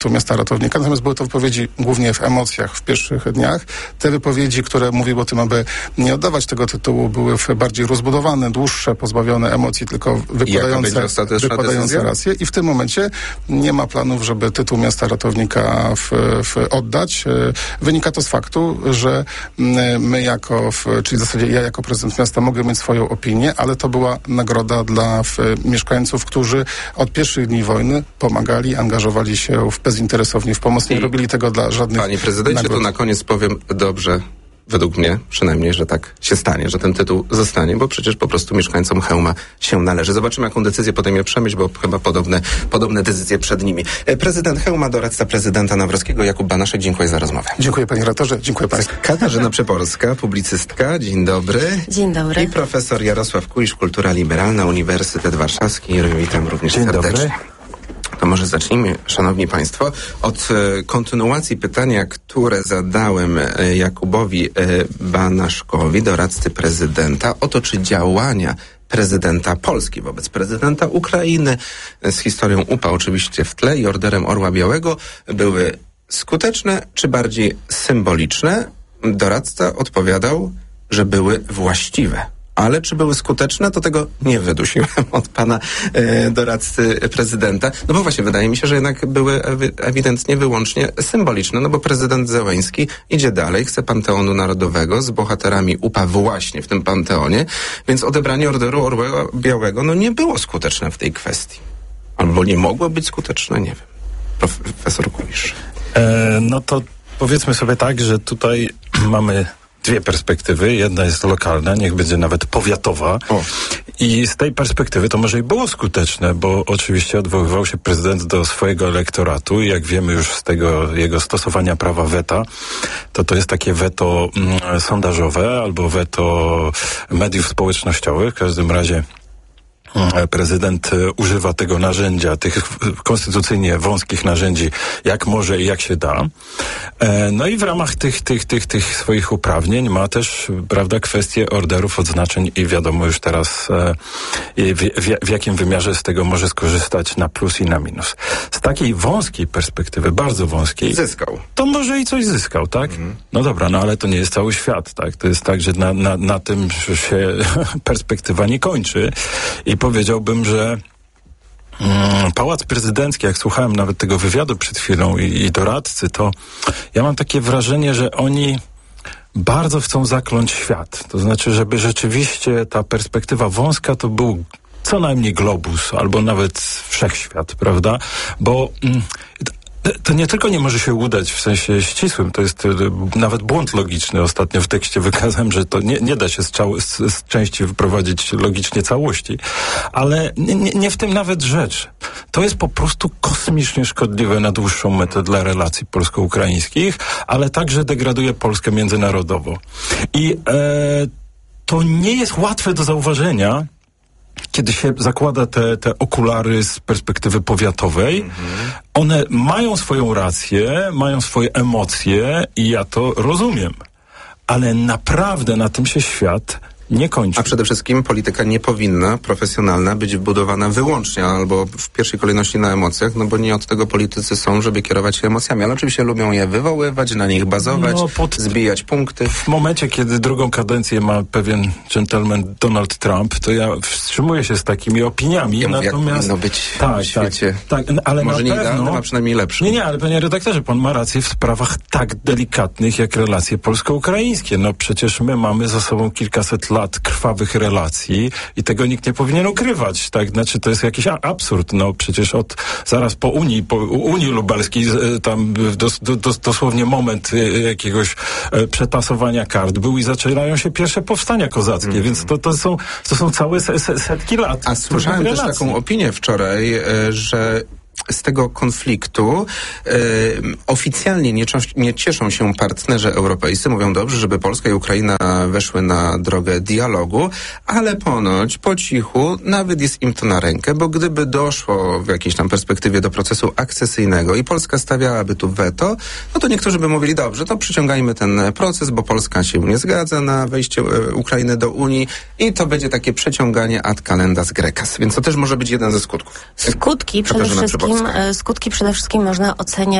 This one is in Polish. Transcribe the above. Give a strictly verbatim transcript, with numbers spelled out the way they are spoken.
miasta ratownika, natomiast były to wypowiedzi głównie w emocjach w pierwszych dniach. Te wypowiedzi, które mówiły o tym, aby nie oddawać tego tytułu, były bardziej rozbudowane, dłuższe, pozbawione emocji, tylko wypowiadające, wypowiadające rację. I w tym momencie nie ma planów, żeby tytuł miasta ratownika w, w oddać. Wynika to z faktu, że my jako, w, czyli w zasadzie ja jako prezydent miasta mogę mieć swoją opinię, ale to była nagroda dla w, mieszkańców, którzy od pierwszych dni wojny pomagali, angażowali się w bezinteresownie w pomoc. Nie I robili tego dla żadnych Panie prezydencie, nagród. To na koniec powiem dobrze, według mnie przynajmniej, że tak się stanie, że ten tytuł zostanie, bo przecież po prostu mieszkańcom Chełma się należy. Zobaczymy, jaką decyzję podejmie Przemyśl, bo chyba podobne, podobne decyzje przed nimi. Prezydent Chełma, doradca prezydenta Nawrockiego, Jakub Banaszek, dziękuję za rozmowę. Dziękuję panie redaktorze, dziękuję państwu. Katarzyna Przeporska, publicystka, dzień dobry. Dzień dobry. I profesor Jarosław Kuisz, Kultura Liberalna, Uniwersytet Warszawski. Witam również dzień serdecznie. Dobry. To może zacznijmy, szanowni państwo, od e, kontynuacji pytania, które zadałem e, Jakubowi e, Banaszkowi, doradcy prezydenta, o to, czy działania prezydenta Polski wobec prezydenta Ukrainy z historią U P A oczywiście w tle i Orderem Orła Białego były skuteczne, czy bardziej symboliczne? Doradca odpowiadał, że były właściwe. Ale czy były skuteczne, to tego nie wydusiłem od pana e, doradcy prezydenta. No bo właśnie wydaje mi się, że jednak były ewi- ewidentnie wyłącznie symboliczne, no bo prezydent Zełenski idzie dalej, chce Panteonu Narodowego z bohaterami U P A właśnie w tym Panteonie, więc odebranie Orderu Orła Białego no nie było skuteczne w tej kwestii. Albo nie mogło być skuteczne, nie wiem. Profesor Kuisz. E, no to powiedzmy sobie tak, że tutaj mamy dwie perspektywy. Jedna jest lokalna, niech będzie nawet powiatowa. O. I z tej perspektywy to może i było skuteczne, bo oczywiście odwoływał się prezydent do swojego elektoratu i jak wiemy już z tego jego stosowania prawa weta, to to jest takie weto mm, sondażowe albo weto mediów społecznościowych. W każdym razie prezydent używa tego narzędzia, tych konstytucyjnie wąskich narzędzi, jak może i jak się da. No i w ramach tych, tych, tych, tych swoich uprawnień ma też, prawda, kwestie orderów, odznaczeń i wiadomo już teraz w, w, w jakim wymiarze z tego może skorzystać na plus i na minus. Z takiej wąskiej perspektywy, bardzo wąskiej, zyskał. To może i coś zyskał, tak? Mhm. No dobra, no ale to nie jest cały świat, tak? To jest tak, że na, na, na tym się perspektywa nie kończy i powiedziałbym, że mm, Pałac Prezydencki, jak słuchałem nawet tego wywiadu przed chwilą i, i doradcy, to ja mam takie wrażenie, że oni bardzo chcą zakląć świat. To znaczy, żeby rzeczywiście ta perspektywa wąska to był co najmniej globus, albo nawet wszechświat, prawda? Bo mm, to nie tylko nie może się udać w sensie ścisłym, to jest nawet błąd logiczny. Ostatnio w tekście wykazałem, że to nie, nie da się z, czał, z, z części wyprowadzić logicznie całości, ale nie, nie, nie w tym nawet rzecz. To jest po prostu kosmicznie szkodliwe na dłuższą metę dla relacji polsko-ukraińskich, ale także degraduje Polskę międzynarodowo. I e, to nie jest łatwe do zauważenia, kiedy się zakłada te, te okulary z perspektywy powiatowej. Mhm. One mają swoją rację, mają swoje emocje i ja to rozumiem. Ale naprawdę na tym się świat nie kończy. A przede wszystkim polityka nie powinna, profesjonalna, być budowana wyłącznie albo w pierwszej kolejności na emocjach, no bo nie od tego politycy są, żeby kierować się emocjami, ale oczywiście lubią je wywoływać, na nich bazować, no, pod... zbijać punkty. W momencie, kiedy drugą kadencję ma pewien gentleman Donald Trump, to ja wstrzymuję się z takimi opiniami. Ja mówię, natomiast... jak powinno być tak, w świecie. Tak, tak, ale może na nie pewno... idealnym, a przynajmniej lepszym. Nie, nie, ale panie redaktorze, pan ma rację w sprawach tak delikatnych, jak relacje polsko-ukraińskie. No przecież my mamy za sobą kilkaset lat krwawych relacji i tego nikt nie powinien ukrywać, tak? Znaczy to jest jakiś absurd, no przecież od zaraz po Unii, po Unii Lubelskiej tam dos, dos, dosłownie moment jakiegoś przetasowania kart był i zaczynają się pierwsze powstania kozackie, mm. więc to, to, są, to są całe setki lat. A słyszałem też taką opinię wczoraj, że z tego konfliktu e, oficjalnie nie, nie cieszą się partnerzy europejscy. Mówią dobrze, żeby Polska i Ukraina weszły na drogę dialogu, ale ponoć po cichu nawet jest im to na rękę, bo gdyby doszło w jakiejś tam perspektywie do procesu akcesyjnego i Polska stawiałaby tu weto, no to niektórzy by mówili, dobrze, to przyciągajmy ten proces, bo Polska się nie zgadza na wejście e, Ukrainy do Unii i to będzie takie przeciąganie ad calendas grecas. Więc to też może być jeden ze skutków. Skutki przede Katarzyna wszystkim skutki przede wszystkim można oceniać